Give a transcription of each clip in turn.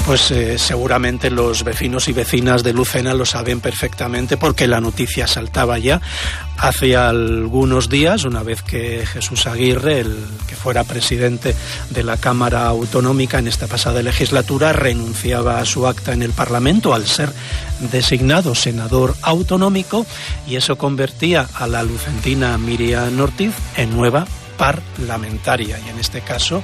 Pues seguramente los vecinos y vecinas de Lucena lo saben perfectamente porque la noticia saltaba ya hace algunos días, una vez que Jesús Aguirre, el que fuera presidente de la Cámara Autonómica en esta pasada legislatura, renunciaba a su acta en el Parlamento al ser designado senador autonómico, y eso convertía a la lucentina Miriam Ortiz en nueva parlamentaria, y en este caso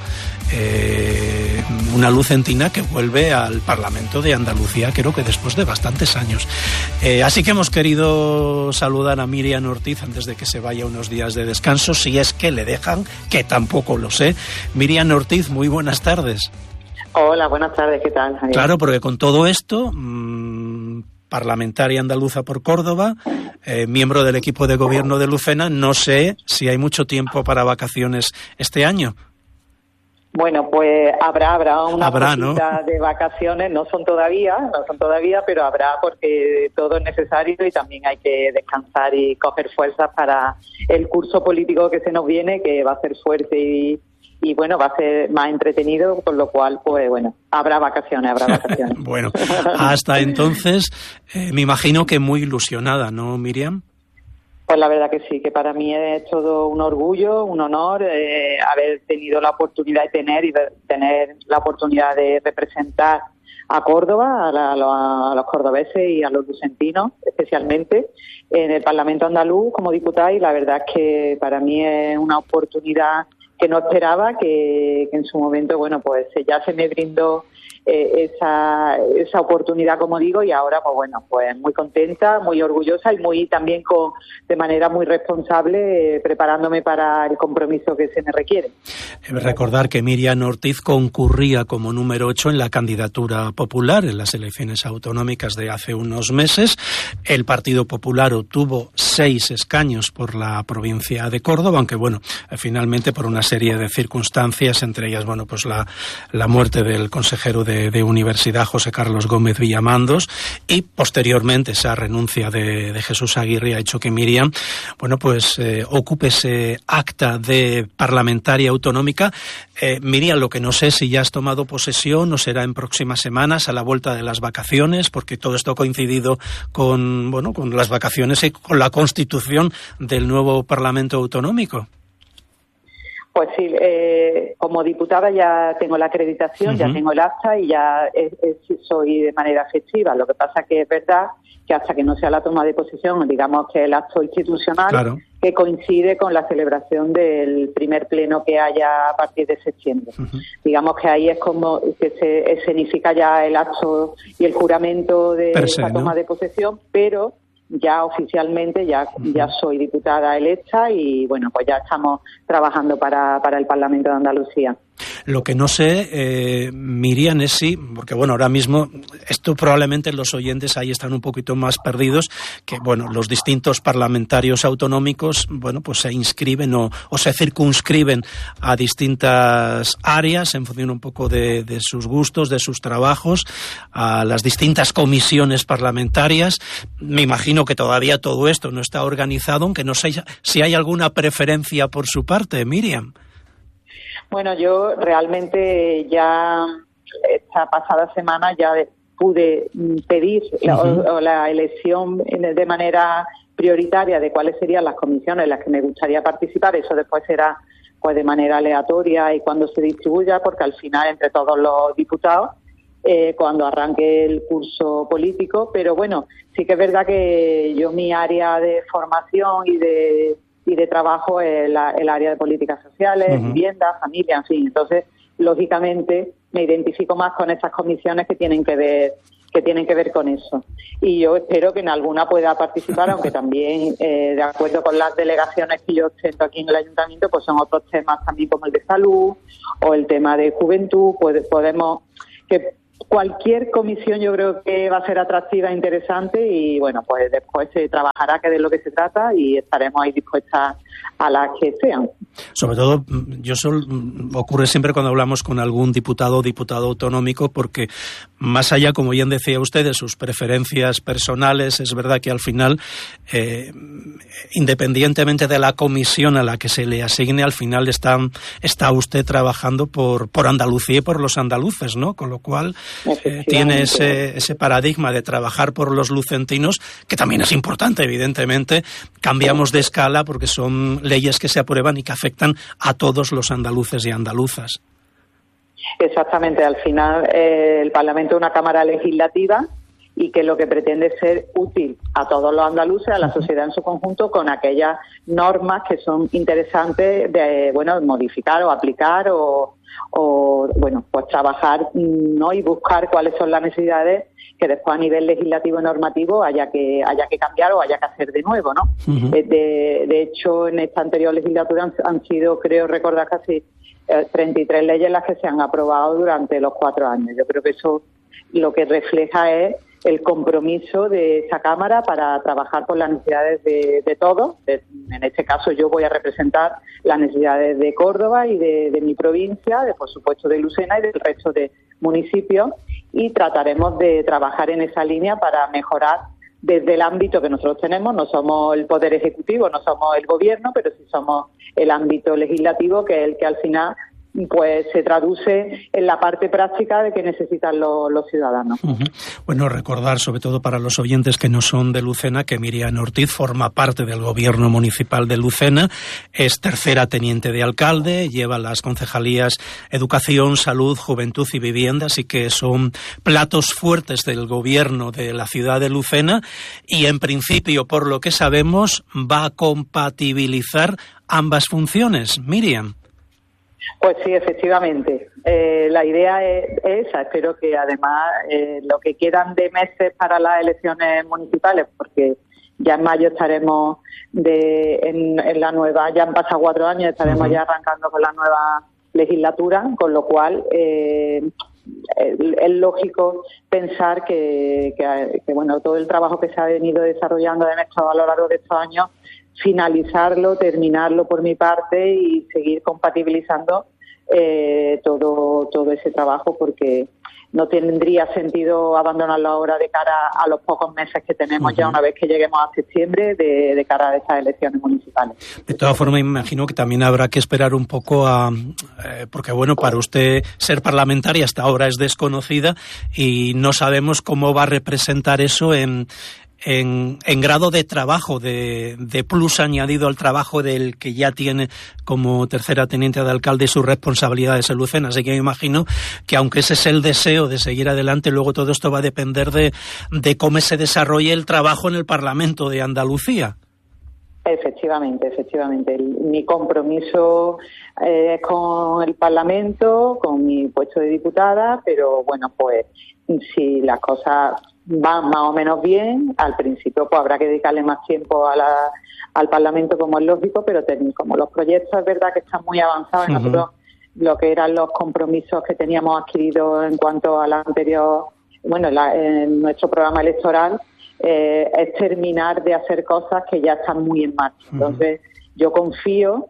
una lucentina que vuelve al Parlamento de Andalucía, creo que después de bastantes años. Así que hemos querido saludar a Miriam Ortiz antes de que se vaya unos días de descanso, si es que le dejan, que tampoco lo sé. Miriam Ortiz, muy buenas tardes. Hola, buenas tardes, ¿qué tal, Javier? Claro, porque con todo esto, parlamentaria andaluza por Córdoba, miembro del equipo de gobierno de Lucena, no sé si hay mucho tiempo para vacaciones este año. Bueno, pues habrá una cosita, ¿no?, de vacaciones, no son todavía, pero habrá, porque todo es necesario y también hay que descansar y coger fuerzas para el curso político que se nos viene, que va a ser fuerte y bueno, va a ser más entretenido, con lo cual, pues bueno, habrá vacaciones. Bueno, hasta entonces, me imagino que muy ilusionada, ¿no, Miriam? Pues la verdad que sí, que para mí es todo un orgullo, un honor haber tenido la oportunidad de tener la oportunidad de representar a Córdoba, a los cordobeses y a los lucentinos, especialmente en el Parlamento andaluz como diputada, y la verdad es que para mí es una oportunidad que no esperaba, que en su momento, bueno, pues ya se me brindó esa oportunidad, como digo, y ahora, pues bueno, pues muy contenta, muy orgullosa y muy también de manera muy responsable, preparándome para el compromiso que se me requiere. Recordar que Miriam Ortiz concurría como número 8 en la candidatura popular en las elecciones autonómicas de hace unos meses. El Partido Popular obtuvo 6 escaños por la provincia de Córdoba, aunque bueno, finalmente por una serie de circunstancias, entre ellas, bueno, pues la muerte del consejero de Universidad, José Carlos Gómez Villamandos, y posteriormente esa renuncia de Jesús Aguirre ha hecho que Miriam, bueno, pues ocupe ese acta de parlamentaria autonómica. Miriam, lo que no sé si ya has tomado posesión o será en próximas semanas a la vuelta de las vacaciones, porque todo esto ha coincidido con las vacaciones y con la constitución del nuevo Parlamento autonómico. Pues sí, como diputada ya tengo la acreditación, ya tengo el acta y ya soy de manera efectiva. Lo que pasa que es verdad que hasta que no sea la toma de posesión, digamos que el acto institucional, claro, que coincide con la celebración del primer pleno que haya a partir de septiembre. Digamos que ahí es como que se escenifica ya el acto y el juramento de esa toma de posesión, pero ya oficialmente ya soy diputada electa y bueno, pues ya estamos trabajando para el Parlamento de Andalucía. Lo que no sé, Miriam, es si, porque bueno, ahora mismo esto probablemente los oyentes ahí están un poquito más perdidos, que bueno, los distintos parlamentarios autonómicos, bueno, pues se inscriben o se circunscriben a distintas áreas en función un poco de sus gustos, de sus trabajos, a las distintas comisiones parlamentarias. Me imagino que todavía todo esto no está organizado, aunque no sé si hay alguna preferencia por su parte, Miriam. Bueno, yo realmente ya esta pasada semana ya pude pedir la elección de manera prioritaria de cuáles serían las comisiones en las que me gustaría participar. Eso después será pues de manera aleatoria y cuando se distribuya, porque al final entre todos los diputados, cuando arranque el curso político. Pero bueno, sí que es verdad que yo mi área de formación y de trabajo el área de políticas sociales, vivienda, familia, en fin. Entonces, lógicamente, me identifico más con esas comisiones que tienen que ver con eso. Y yo espero que en alguna pueda participar, aunque también, de acuerdo con las delegaciones que yo ostento aquí en el Ayuntamiento, pues son otros temas también como el de salud o el tema de juventud. Cualquier comisión yo creo que va a ser atractiva e interesante y bueno, pues después se trabajará, que de lo que se trata, y estaremos ahí dispuestas a las que sean. Sobre todo, ocurre siempre cuando hablamos con algún diputado o diputado autonómico, porque más allá, como bien decía usted, de sus preferencias personales, es verdad que al final, independientemente de la comisión a la que se le asigne, al final está usted trabajando por Andalucía y por los andaluces, ¿no? Con lo cual tiene ese paradigma de trabajar por los lucentinos, que también es importante, evidentemente. Cambiamos de escala porque son leyes que se aprueban y que afectan a todos los andaluces y andaluzas. Exactamente, al final el Parlamento es una cámara legislativa y que lo que pretende es ser útil a todos los andaluces, a la sociedad en su conjunto, con aquellas normas que son interesantes de modificar o aplicar o pues trabajar, ¿no? Y buscar cuáles son las necesidades que después a nivel legislativo y normativo haya que cambiar o haya que hacer de nuevo, ¿no? Uh-huh. De hecho, en esta anterior legislatura han sido, creo recordar, casi 33 leyes las que se han aprobado durante los 4 años. Yo creo que eso lo que refleja es el compromiso de esa Cámara para trabajar por las necesidades de todos. En este caso yo voy a representar las necesidades de Córdoba y de mi provincia, por supuesto de Lucena y del resto de municipios, y trataremos de trabajar en esa línea para mejorar desde el ámbito que nosotros tenemos. No somos el Poder Ejecutivo, no somos el Gobierno, pero sí somos el ámbito legislativo, que es el que al final pues se traduce en la parte práctica de que necesitan los ciudadanos. Uh-huh. Bueno, recordar, sobre todo para los oyentes que no son de Lucena, que Miriam Ortiz forma parte del Gobierno Municipal de Lucena, es tercera teniente de alcalde, lleva las concejalías Educación, Salud, Juventud y Vivienda, así que son platos fuertes del Gobierno de la ciudad de Lucena, y en principio, por lo que sabemos, va a compatibilizar ambas funciones. Miriam. Pues sí, efectivamente. La idea es esa. Espero que además lo que quedan de meses para las elecciones municipales, porque ya en mayo estaremos en la nueva, ya han pasado 4 años, estaremos ya arrancando con la nueva legislatura, con lo cual es lógico pensar que todo el trabajo que se ha venido desarrollando a lo largo de estos años, finalizarlo, terminarlo por mi parte y seguir compatibilizando todo ese trabajo, porque no tendría sentido abandonarlo ahora de cara a los pocos meses que tenemos ya una vez que lleguemos a septiembre de cara a esas elecciones municipales. De todas formas, me imagino que también habrá que esperar un poco porque para usted ser parlamentaria hasta ahora es desconocida y no sabemos cómo va a representar eso en grado de trabajo, de plus añadido al trabajo del que ya tiene como tercera teniente de alcalde y sus responsabilidades en Lucena. Así que me imagino que, aunque ese es el deseo de seguir adelante, luego todo esto va a depender de cómo se desarrolle el trabajo en el Parlamento de Andalucía. Efectivamente. Mi compromiso es con el Parlamento, con mi puesto de diputada, pero pues si las cosas van más o menos bien, al principio pues habrá que dedicarle más tiempo al Parlamento, como es lógico, pero como los proyectos es verdad que están muy avanzados. Nosotros lo que eran los compromisos que teníamos adquiridos en cuanto a la anterior, en nuestro programa electoral, es terminar de hacer cosas que ya están muy en marcha. Entonces yo confío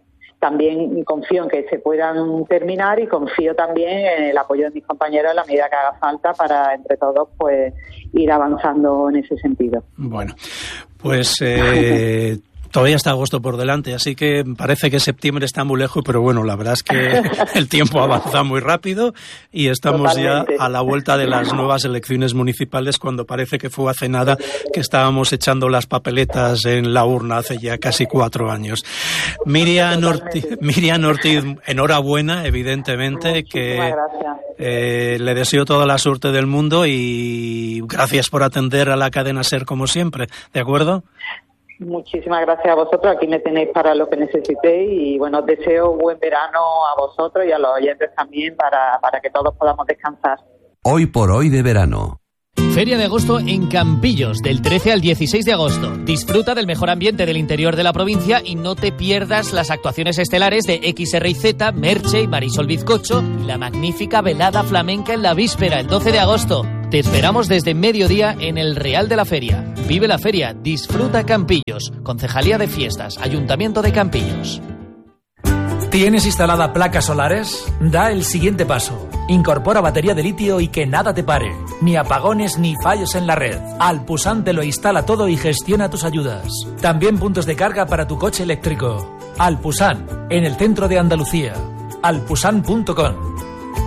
en que se puedan terminar, y confío también en el apoyo de mis compañeros en la medida que haga falta para, entre todos, pues ir avanzando en ese sentido. Bueno, pues todavía está agosto por delante, así que parece que septiembre está muy lejos, pero la verdad es que el tiempo avanza muy rápido y estamos Totalmente. Ya a la vuelta de las nuevas elecciones municipales, cuando parece que fue hace nada que estábamos echando las papeletas en la urna hace ya casi 4 años. Miriam Ortiz, enhorabuena, evidentemente. Muchísimas gracias. Le deseo toda la suerte del mundo y gracias por atender a la cadena SER como siempre, ¿de acuerdo? Muchísimas gracias a vosotros. Aquí me tenéis para lo que necesitéis y deseo buen verano a vosotros y a los oyentes también para que todos podamos descansar. Hoy por hoy de verano. Feria de agosto en Campillos, del 13 al 16 de agosto. Disfruta del mejor ambiente del interior de la provincia y no te pierdas las actuaciones estelares de XRZ, Merche y Marisol Bizcocho y la magnífica velada flamenca en la víspera, el 12 de agosto. Te esperamos desde mediodía en el Real de la Feria. Vive la feria, disfruta Campillos. Concejalía de Fiestas, Ayuntamiento de Campillos. ¿Tienes instalada placas solares? Da el siguiente paso. Incorpora batería de litio y que nada te pare. Ni apagones ni fallos en la red. Alpusan te lo instala todo y gestiona tus ayudas. También puntos de carga para tu coche eléctrico. Alpusan, en el centro de Andalucía. alpusan.com.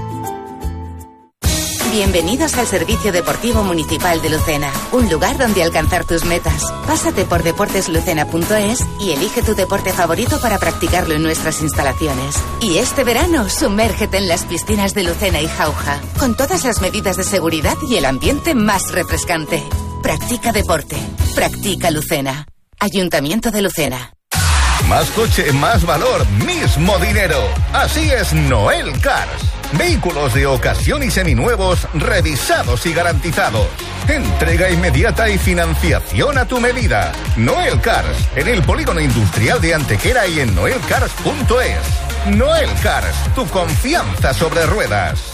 Bienvenidos al Servicio Deportivo Municipal de Lucena, un lugar donde alcanzar tus metas. Pásate por deporteslucena.es y elige tu deporte favorito para practicarlo en nuestras instalaciones. Y este verano, sumérgete en las piscinas de Lucena y Jauja, con todas las medidas de seguridad y el ambiente más refrescante. Practica deporte. Practica Lucena. Ayuntamiento de Lucena. Más coche, más valor, mismo dinero. Así es Noel Cars. Vehículos de ocasión y seminuevos, revisados y garantizados. Entrega inmediata y financiación a tu medida. Noel Cars, en el polígono industrial de Antequera y en noelcars.es. Noel Cars, tu confianza sobre ruedas.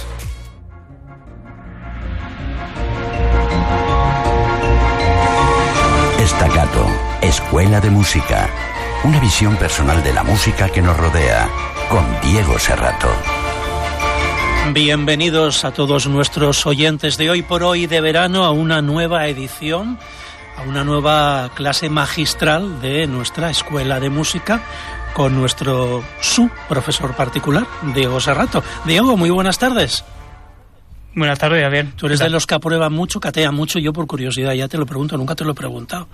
Staccato, Escuela de Música. Una visión personal de la música que nos rodea, con Diego Serrato. Bienvenidos a todos nuestros oyentes de Hoy por Hoy de verano a una nueva edición, a una nueva clase magistral de nuestra Escuela de Música con su profesor particular, Diego Serrato. Diego, muy buenas tardes. Buenas tardes, Javier. Tú eres de los que aprueban mucho, catean mucho. Yo por curiosidad ya te lo pregunto, nunca te lo he preguntado.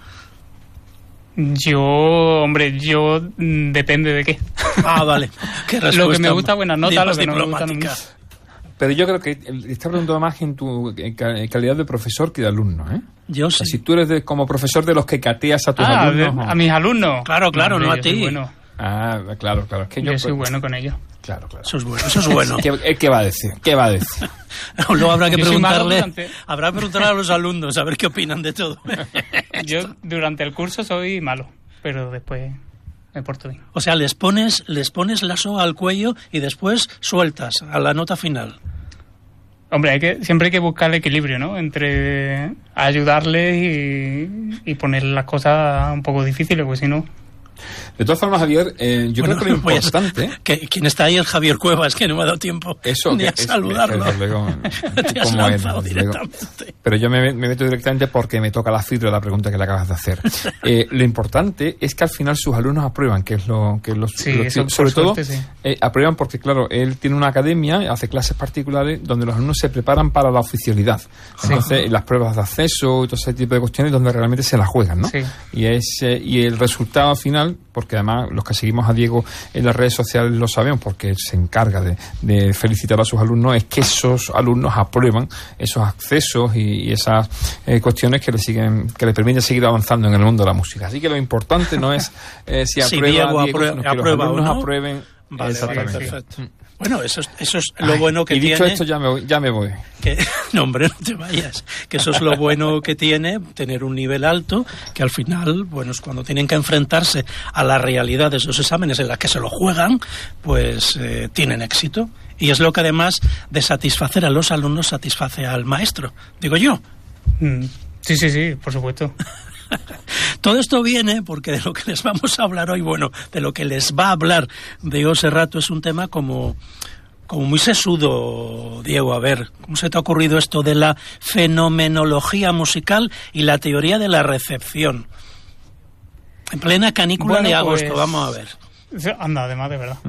Yo depende de qué. Ah, vale. ¿Qué respuesta? Lo que me gusta, buena nota, lo que no me gusta, no mucho. Pero yo creo que está preguntando más en tu calidad de profesor que de alumno, ¿eh? Yo sí. O sea, si tú eres como profesor de los que cateas a tus alumnos. A mis alumnos. Claro, no a ti. Bueno. Ah, claro. Es que yo soy bueno con ellos. Claro. Eso es bueno. ¿Qué va a decir? Luego habrá que preguntarle a los alumnos a ver qué opinan de todo. Yo durante el curso soy malo, pero después me porto bien. O sea, les pones la soga al cuello y después sueltas a la nota final. Hombre, siempre hay que buscar el equilibrio, ¿no? Entre ayudarles y poner las cosas un poco difíciles, porque si no... De todas formas, Javier, yo creo que lo importante... ¿Quién está ahí? El Javier Cuevas, que no me ha dado tiempo ni a saludarlo. Te has lanzado directamente. Pero yo me meto directamente porque me toca la fibra de la pregunta que le acabas de hacer. Lo importante es que al final sus alumnos aprueban, que es lo sobre todo suerte, sí. Aprueban porque, claro, él tiene una academia, hace clases particulares donde los alumnos se preparan para la oficialidad. Entonces, las pruebas de acceso y todo ese tipo de cuestiones donde realmente se las juegan, ¿no? Sí. Y el resultado final, porque además los que seguimos a Diego en las redes sociales lo sabemos, porque él se encarga de felicitar a sus alumnos, es que esos alumnos aprueban esos accesos y esas cuestiones que le permiten seguir avanzando en el mundo de la música. Así que lo importante no es si aprueba Diego, sino que los alumnos aprueben. Vale, exactamente. Perfecto. Bueno, eso es lo bueno que tiene. Y dicho esto, ya me voy. No, hombre, no te vayas. Que eso es lo bueno que tiene, tener un nivel alto, que al final, bueno, es cuando tienen que enfrentarse a la realidad de esos exámenes en las que se lo juegan, pues tienen éxito. Y es lo que además de satisfacer a los alumnos, satisface al maestro, digo yo. Sí, por supuesto. Todo esto viene porque de lo que les vamos a hablar hoy, bueno, de lo que les va a hablar Diego Serrato es un tema como muy sesudo, Diego. A ver, ¿cómo se te ha ocurrido esto de la fenomenología musical y la teoría de la recepción? En plena canícula de agosto, pues, vamos a ver. Anda, además, de verdad.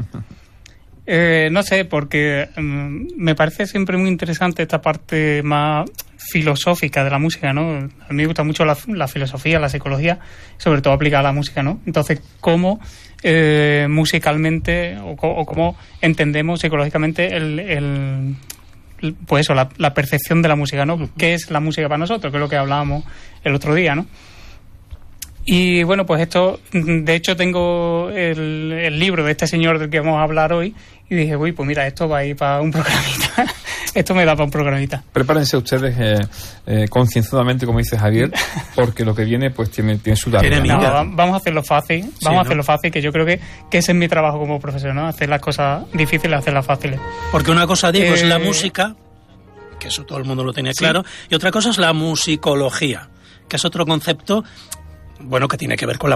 No sé, porque me parece siempre muy interesante esta parte más filosófica de la música, ¿no? A mí me gusta mucho la filosofía, la psicología, sobre todo aplicada a la música, ¿no? Entonces, ¿cómo musicalmente o cómo entendemos psicológicamente pues eso, la percepción de la música, ¿no? ¿Qué es la música para nosotros? Que es lo que hablábamos el otro día, ¿no? Y bueno, pues esto, de hecho tengo el libro de este señor del que vamos a hablar hoy y dije, uy, pues mira, esto va a ir para un programita. Esto me da para un programita. Prepárense ustedes concienzudamente, como dice Javier, porque lo que viene pues tiene su larga. Vamos a hacerlo fácil, fácil, que yo creo que ese es mi trabajo como profesor, ¿no? Hacer las cosas difíciles, hacerlas fáciles. Porque una cosa, Diego, es la música, que eso todo el mundo lo tenía claro, y otra cosa es la musicología, que es otro concepto, bueno, que tiene que ver con la